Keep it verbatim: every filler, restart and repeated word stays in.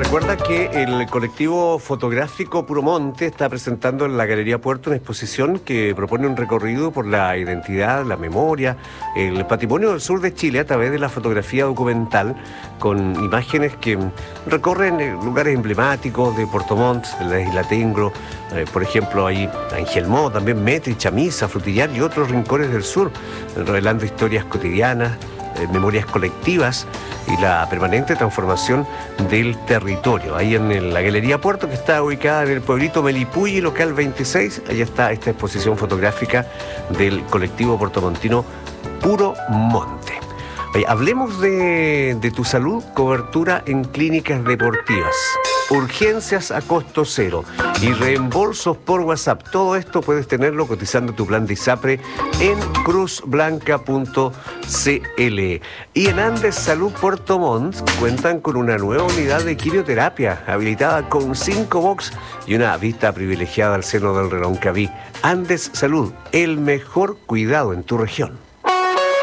Recuerda que el colectivo fotográfico Puro Monte está presentando en la Galería Puerto una exposición que propone un recorrido por la identidad, la memoria, el patrimonio del sur de Chile a través de la fotografía documental, con imágenes que recorren lugares emblemáticos de Puerto Montt, de la isla Tengro, eh, por ejemplo, ahí Angelmó, también Metri, Chamisa, Frutillar y otros rincones del sur, revelando historias cotidianas, eh, memorias colectivas y la permanente transformación del territorio. Ahí en el, la Galería Puerto, que está ubicada en el pueblito Melipulli, local veintiséis, allá está esta exposición fotográfica del colectivo puertomontino Puro Monte. Oye, hablemos de, de tu salud, cobertura en clínicas deportivas, urgencias a costo cero y reembolsos por WhatsApp. Todo esto puedes tenerlo cotizando tu plan de ISAPRE en cruz blanca punto c l. Y en Andes Salud Puerto Montt cuentan con una nueva unidad de quimioterapia habilitada con cinco box y una vista privilegiada al seno del Reloncaví. Andes Salud, el mejor cuidado en tu región.